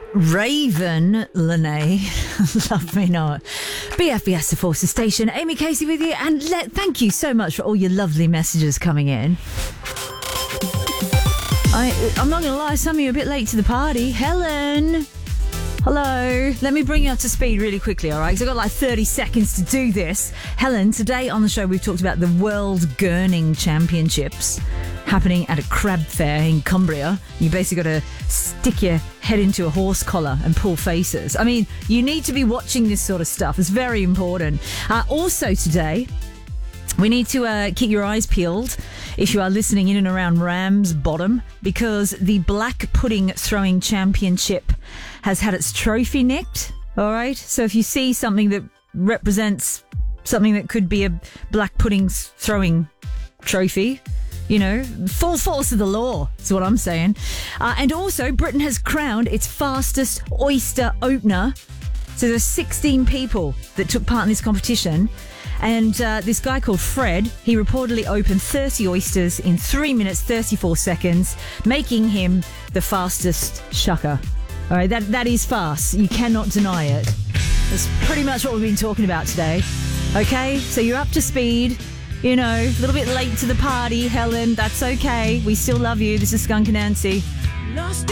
Raven Lene, love me not. BFBS, the Forces Station. Amy Casey with you, and thank you so much for all your lovely messages coming in. I'm not going to lie, some of you are a bit late to the party. Helen, hello. Let me bring you up to speed really quickly, all right? Because I've got like 30 seconds to do this. Helen, today on the show we've talked about the World Gurning Championships happening at a crab fair in Cumbria. You basically got to stick your head into a horse collar and pull faces. I mean, you need to be watching this sort of stuff. It's very important. Also today, we need to keep your eyes peeled if you are listening in and around Ramsbottom, because the Black Pudding Throwing Championship has had its trophy nicked. All right? So if you see something that represents something that could be a black pudding throwing trophy, you know, full force of the law is what I'm saying. And also, Britain has crowned its fastest oyster opener. So there's 16 people that took part in this competition. And this guy called Fred, he reportedly opened 30 oysters in 3 minutes, 34 seconds, making him the fastest shucker. All right, that is fast. You cannot deny it. That's pretty much what we've been talking about today. Okay, so you're up to speed. You know, a little bit late to the party, Helen. That's okay. We still love you. This is Skunk Anansie.